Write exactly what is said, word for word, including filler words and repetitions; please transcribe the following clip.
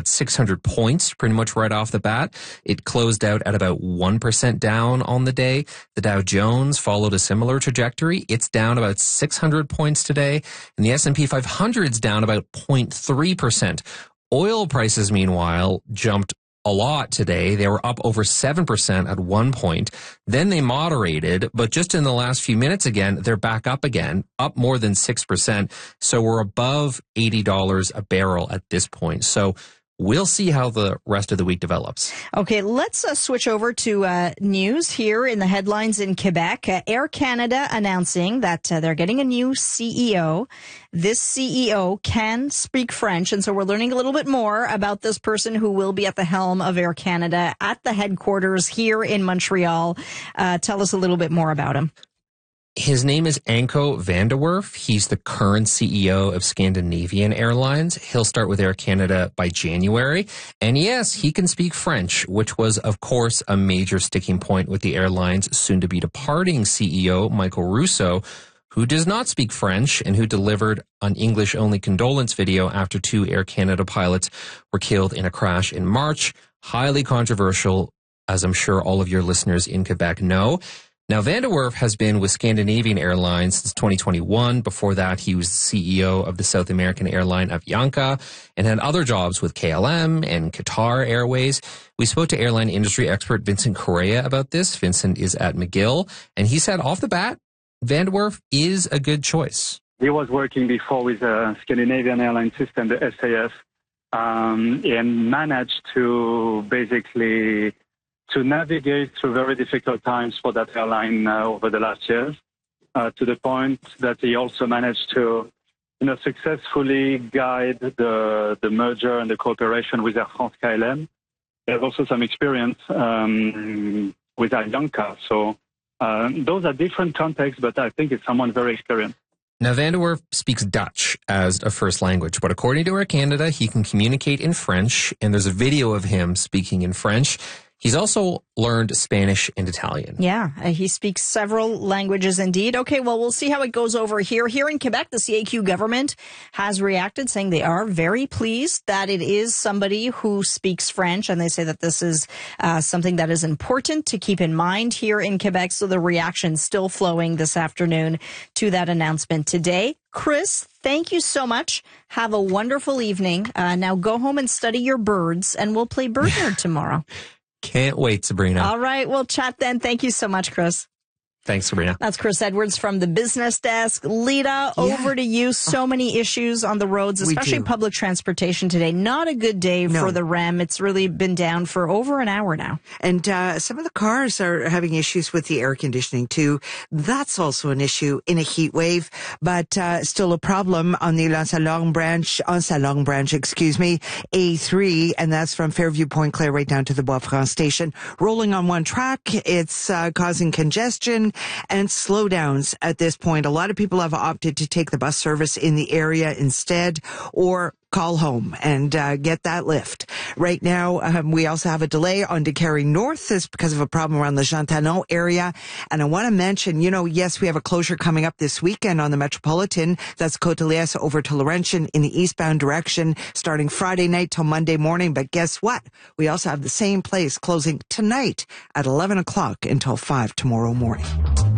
about six hundred points pretty much right off the bat. It closed out at about one percent down on the day. The Dow Jones followed a similar trajectory. It's down about six hundred points today, and the S and P five hundred is down about zero point three percent. Oil prices, meanwhile, jumped a lot today. They were up over seven percent at one point. Then they moderated, but just in the last few minutes again, they're back up again, up more than six percent. So we're above eighty dollars a barrel at this point. So we'll see how the rest of the week develops. Okay, let's uh, switch over to uh, news here in the headlines in Quebec. Uh, Air Canada announcing that uh, they're getting a new C E O. This C E O can speak French, and so we're learning a little bit more about this person who will be at the helm of Air Canada at the headquarters here in Montreal. Uh, tell us a little bit more about him. His name is Anko van der Werf. He's the current C E O of Scandinavian Airlines. He'll start with Air Canada by January. And yes, he can speak French, which was, of course, a major sticking point with the airline's soon-to-be departing C E O, Michael Rousseau, who does not speak French and who delivered an English-only condolence video after two Air Canada pilots were killed in a crash in March. Highly controversial, as I'm sure all of your listeners in Quebec know. Now, van der Werf has been with Scandinavian Airlines since twenty twenty-one. Before that, he was the C E O of the South American airline Avianca and had other jobs with K L M and Qatar Airways. We spoke to airline industry expert Vincent Correa about this. Vincent is at McGill, and he said off the bat, van der Werf is a good choice. He was working before with the Scandinavian airline system, the S A F, um, and managed to basically to navigate through very difficult times for that airline uh, over the last years, uh, to the point that he also managed to, you know, successfully guide the the merger and the cooperation with Air France K L M. They have also some experience um, with Avianca. So uh, those are different contexts, but I think it's someone very experienced. Now, van der Werf speaks Dutch as a first language, but according to Air Canada, he can communicate in French, and there's a video of him speaking in French. He's also learned Spanish and Italian. Yeah, uh, he speaks several languages indeed. Okay, well, we'll see how it goes over here. Here in Quebec, the C A Q government has reacted, saying they are very pleased that it is somebody who speaks French, and they say that this is uh, something that is important to keep in mind here in Quebec. So the reaction still flowing this afternoon to that announcement today. Chris, thank you so much. Have a wonderful evening. Uh, now go home and study your birds, and we'll play Bird Nerd tomorrow. Can't wait, Sabrina. All right, we'll chat then. Thank you so much, Chris. Thanks, Sabrina. That's Chris Edwards from the Business Desk. Lita, yeah. Over to you. So many issues on the roads, especially public transportation today. Not a good day no. for the R E M. It's really been down for over an hour now. And uh, some of the cars are having issues with the air conditioning, too. That's also an issue in a heat wave, but uh, still a problem on the La Salong branch, on Salong branch, excuse me, A three, and that's from Fairview Point Claire right down to the Bois-Franc station. Rolling on one track, it's uh, causing congestion and slowdowns at this point. A lot of people have opted to take the bus service in the area instead, or call home and uh, get that lift. Right now, um, we also have a delay on Décarie North. This because of a problem around the Jean Talon area. And I want to mention, you know, yes, we have a closure coming up this weekend on the Metropolitan. That's Côte-de-Liesse over to Laurentian in the eastbound direction, starting Friday night till Monday morning. But guess what? We also have the same place closing tonight at eleven o'clock until five tomorrow morning.